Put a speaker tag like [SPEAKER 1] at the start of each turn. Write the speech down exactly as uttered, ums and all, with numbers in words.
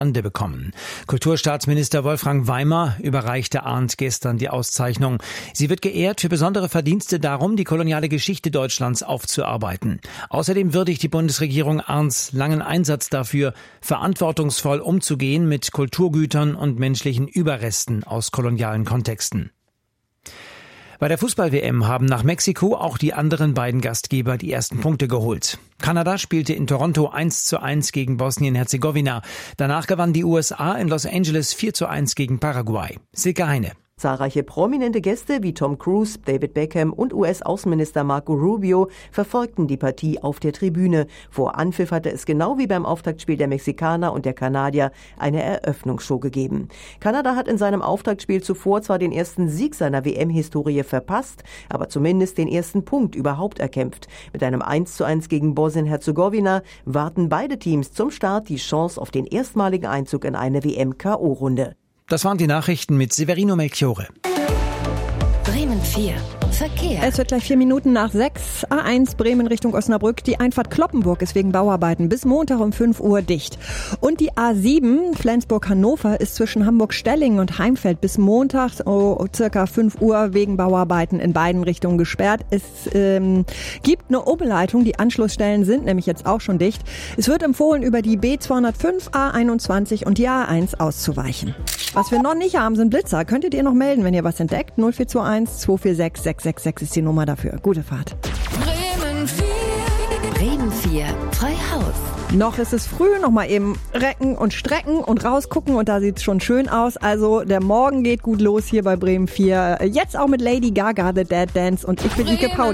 [SPEAKER 1] bekommen. Kulturstaatsminister Wolfgang Weimer überreichte Arndt gestern die Auszeichnung. Sie wird geehrt für besondere Verdienste darum, die koloniale Geschichte Deutschlands aufzuarbeiten. Außerdem würdigt die Bundesregierung Arndts langen Einsatz dafür, verantwortungsvoll umzugehen mit Kulturgütern und menschlichen Überresten aus kolonialen Kontexten. Bei der Fußball-W M haben nach Mexiko auch die anderen beiden Gastgeber die ersten Punkte geholt. Kanada spielte in Toronto eins zu eins gegen Bosnien-Herzegowina. Danach gewann die U S A in Los Angeles vier zu eins gegen Paraguay. Silke Heine.
[SPEAKER 2] Zahlreiche prominente Gäste wie Tom Cruise, David Beckham und U S-Außenminister Marco Rubio verfolgten die Partie auf der Tribüne. Vor Anpfiff hatte es genau wie beim Auftaktspiel der Mexikaner und der Kanadier eine Eröffnungsshow gegeben. Kanada hat in seinem Auftaktspiel zuvor zwar den ersten Sieg seiner W M-Historie verpasst, aber zumindest den ersten Punkt überhaupt erkämpft. Mit einem eins zu eins gegen Bosnien-Herzegowina warten beide Teams zum Start die Chance auf den erstmaligen Einzug in eine W M-K O-Runde.
[SPEAKER 1] Das waren die Nachrichten mit Severino Melchiore.
[SPEAKER 3] Bremen vier. Verkehr.
[SPEAKER 4] Es wird gleich vier Minuten nach sechs. A eins Bremen Richtung Osnabrück. Die Einfahrt Cloppenburg ist wegen Bauarbeiten bis Montag um fünf Uhr dicht. Und die A sieben Flensburg-Hannover ist zwischen Hamburg-Stellingen und Heimfeld bis Montag oh, circa fünf Uhr wegen Bauarbeiten in beiden Richtungen gesperrt. Es ähm, gibt eine Umleitung. Die Anschlussstellen sind nämlich jetzt auch schon dicht. Es wird empfohlen, über die B zweihundertfünf, A einundzwanzig und die A eins auszuweichen. Was wir noch nicht haben, sind Blitzer. Könntet ihr noch melden, wenn ihr was entdeckt? null vier zwei eins zwei vier sechs sechs sechs sechs ist die Nummer dafür. Gute Fahrt.
[SPEAKER 3] Bremen vier. Bremen vier. Frei Haus.
[SPEAKER 4] Noch ist es früh, noch mal eben recken und strecken und rausgucken und da sieht es schon schön aus. Also der Morgen geht gut los hier bei Bremen vier. Jetzt auch mit Lady Gaga, The Dead Dance und ich bin Ike Pauli.